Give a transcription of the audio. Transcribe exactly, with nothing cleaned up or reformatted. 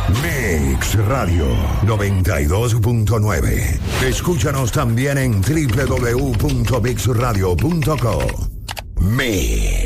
Mix Radio noventa y dos punto nueve. Escúchanos también en doble u doble u doble u punto mix radio punto co. Mix.